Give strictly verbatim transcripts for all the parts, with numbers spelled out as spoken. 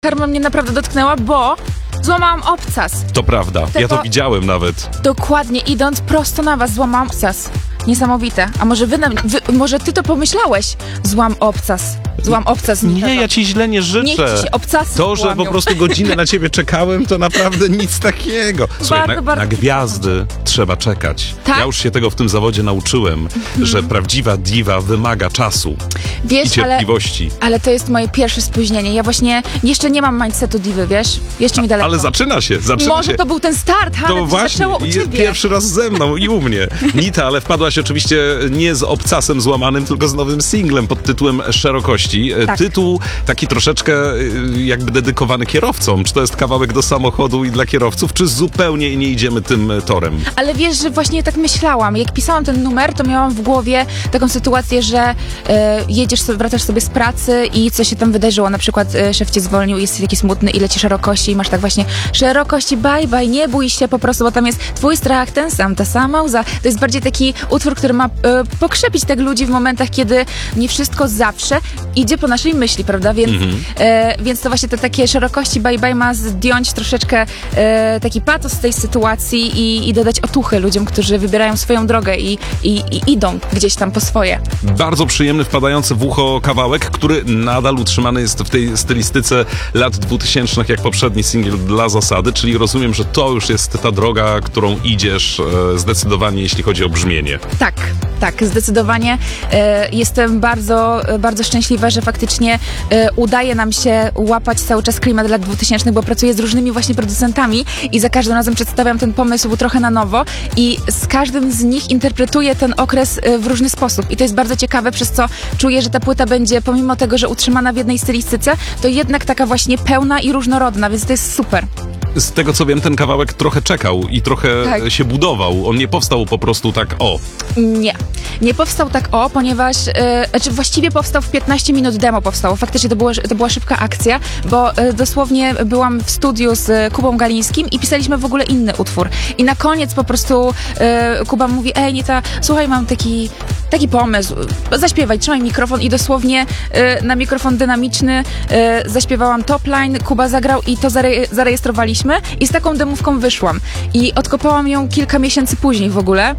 karma mnie naprawdę dotknęła, bo złamałam obcas. To prawda, Tego... ja to widziałem nawet. Dokładnie, idąc prosto na was, złamałam obcas. Niesamowite. A może wy, wy może ty to pomyślałeś? Złam obcas. Złam obcas. Nie, ja ci źle nie życzę. Niech ci się obcasy To, że złamią. po prostu godzinę na ciebie czekałem, to naprawdę nic takiego. Słuchaj, Bardzo, na, bardzo na gwiazdy trzeba czekać. Tak? Ja już się tego w tym zawodzie nauczyłem, że prawdziwa diwa wymaga czasu Wiesz, i cierpliwości. Ale, ale to jest moje pierwsze spóźnienie. Ja właśnie jeszcze nie mam mindsetu diwy, wiesz? Jeszcze mi daleko. Ale zaczyna się, zaczyna Może się. to był ten start, ha? To To właśnie, zaczęło u i ciebie. pierwszy raz ze mną i u mnie. Nita, ale wpadłaś oczywiście nie z obcasem złamanym, tylko z nowym singlem pod tytułem Szerokości. Tak. Tytuł taki troszeczkę jakby dedykowany kierowcom. Czy to jest kawałek do samochodu i dla kierowców, czy zupełnie nie idziemy tym torem? Ale wiesz, że właśnie tak myślałam. Jak pisałam ten numer, to miałam w głowie taką sytuację, że e, jedziesz sobie, wracasz sobie z pracy i coś się tam wydarzyło. Na przykład e, szef cię zwolnił, jest taki smutny i leci szerokości i masz tak właśnie szerokości, bye bye, nie bój się po prostu, bo tam jest twój strach, ten sam, ta sama łza. To jest bardziej taki utwór, który ma e, pokrzepić tak ludzi w momentach, kiedy nie wszystko zawsze idzie po naszej myśli, prawda? Więc, Mhm. e, więc to właśnie te takie szerokości bye bye ma zdjąć troszeczkę e, taki patos z tej sytuacji i, i dodać otuchy ludziom, którzy wybierają swoją drogę i, i, i idą gdzieś tam po swoje. Bardzo przyjemny, wpadający w ucho kawałek, który nadal utrzymany jest w tej stylistyce lat dwutysięcznych, jak poprzedni singiel Dla Zasady, czyli rozumiem, że to już jest ta droga, którą idziesz e, zdecydowanie, jeśli chodzi o brzmienie. Tak, tak, zdecydowanie. E, jestem bardzo, bardzo szczęśliwa, że faktycznie e, udaje nam się łapać cały czas klimat lat dwutysięcznych, bo pracuję z różnymi właśnie producentami i za każdym razem przedstawiam ten pomysł trochę na nowo i z każdym z nich interpretuję ten okres e, w różny sposób. I to jest bardzo ciekawe, przez co czuję, że ta płyta będzie, pomimo tego, że utrzymana w jednej stylistyce, to jednak taka właśnie pełna i różnorodna, więc to jest super. Z tego co wiem, ten kawałek trochę czekał i trochę Tak. się budował. On nie powstał po prostu tak o. Nie. Nie powstał tak o, ponieważ, e, znaczy właściwie powstał w piętnaście minut demo powstało. Faktycznie to, było, to była szybka akcja, bo e, dosłownie byłam w studiu z Kubą Galińskim i pisaliśmy w ogóle inny utwór. I na koniec po prostu e, Kuba mówi, ej Nita, słuchaj, mam taki, taki pomysł, zaśpiewaj, trzymaj mikrofon i dosłownie e, na mikrofon dynamiczny e, zaśpiewałam top line, Kuba zagrał i to zare- zarejestrowaliśmy i z taką demówką wyszłam. I odkopałam ją kilka miesięcy później w ogóle.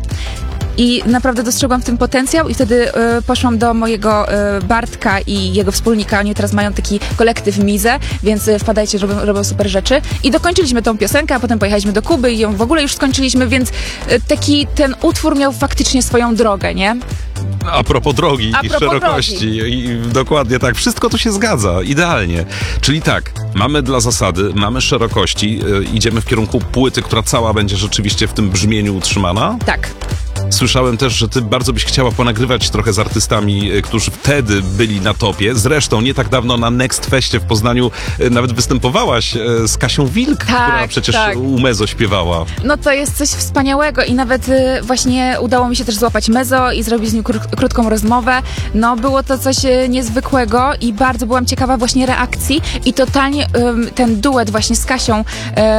I naprawdę dostrzegłam w tym potencjał i wtedy y, poszłam do mojego y, Bartka i jego wspólnika. Oni teraz mają taki kolektyw Mizę, więc y, wpadajcie, robią, robią super rzeczy. I dokończyliśmy tą piosenkę, a potem pojechaliśmy do Kuby i ją w ogóle już skończyliśmy, więc y, taki ten utwór miał faktycznie swoją drogę, nie? A propos drogi A i propos szerokości. drogi. I, dokładnie tak. Wszystko tu się zgadza. Idealnie. Czyli tak, mamy Dla Zasady, mamy szerokości. Yy, idziemy w kierunku płyty, która cała będzie rzeczywiście w tym brzmieniu utrzymana. Tak. Słyszałem też, że ty bardzo byś chciała ponagrywać trochę z artystami, y, którzy wtedy byli na topie. Zresztą nie tak dawno na Next Feście w Poznaniu y, nawet występowałaś y, z Kasią Wilk, Tak, która przecież tak. u Mezo śpiewała. No to jest coś wspaniałego i nawet y, właśnie udało mi się też złapać Mezo i zrobić z nim kró- krótką rozmowę. No było to coś y, niezwykłego i bardzo byłam ciekawa właśnie reakcji i totalnie ym, ten duet właśnie z Kasią, y,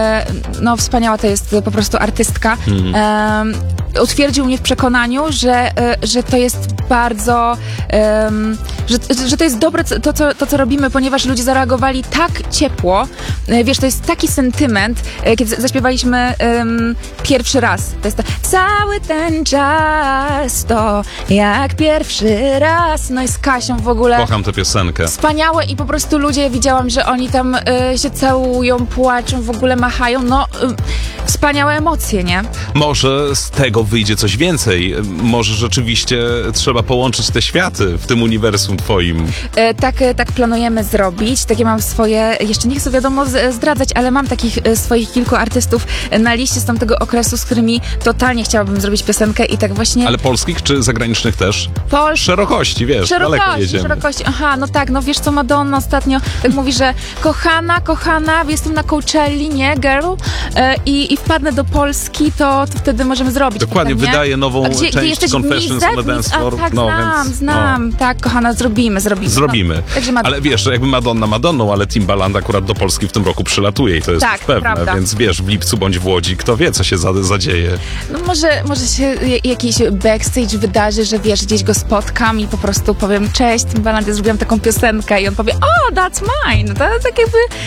no wspaniała to jest y, po prostu artystka. Mm. Utwierdził mnie w przekonaniu, że, y, że to jest bardzo, ym, że, że to jest dobre to co, to, co robimy, ponieważ ludzie zareagowali tak ciepło. Y, wiesz, to jest taki sentyment, y, kiedy zaśpiewaliśmy ym, pierwszy raz. To jest to, cały ten czas to jak pierwszy raz. No i z Kasią w ogóle. Kocham tę piosenkę. Wspaniałe i po prostu ludzie, widziałam, że oni tam y, się całują, płaczą, w ogóle machają. No, y, wspaniałe emocje, nie? Może z tego wyjdzie coś więcej. Może rzeczywiście trzeba połączyć te światy w tym uniwersum twoim. E, tak, e, tak planujemy zrobić. Takie mam swoje, jeszcze nie chcę wiadomo z, zdradzać, ale mam takich e, swoich kilku artystów e, na liście z tamtego okresu, z którymi totalnie chciałabym zrobić piosenkę i tak właśnie... Ale polskich czy zagranicznych też? Pol... Szerokości, wiesz, daleko Szerokości, jedziemy. szerokości. Aha, no tak, no wiesz co, Madonna ostatnio tak mówi, że kochana, kochana, jestem na Coachelli, nie, girl, e, i, i wpadnę do Polski, to, to wtedy możemy zrobić. Dokładnie, potem, nie? wydaje nową A gdzie, część gdzie jesteś? Confessions Mizek? on the Dance A, Floor. tak, no, znam, więc, znam. No. Tak, kochana, zrobimy, zrobimy. Zrobimy. No. Także Madonna. Ale wiesz, jakby Madonna Madonną, ale Timbaland akurat do Polski w tym roku przylatuje i to jest Tak, już pewne, prawda. więc wiesz, w lipcu bądź w Łodzi, kto wie, co się za, zadzieje. No może, może się j- jakiś backstage wydarzy, że wiesz, gdzieś go spotkam i po prostu powiem, cześć, Timbaland, ja zrobiłam taką piosenkę i on powie, o, that's mine. To tak jakby